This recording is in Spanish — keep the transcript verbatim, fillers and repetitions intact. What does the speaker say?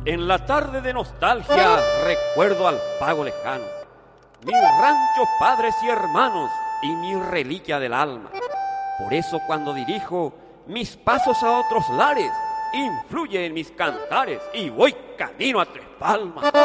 En la tarde de nostalgia recuerdo al pago lejano, mis ranchos, padres y hermanos y mi reliquia del alma. Por eso cuando dirijo mis pasos a otros lares, influye en mis cantares y voy camino a Tres Palmas.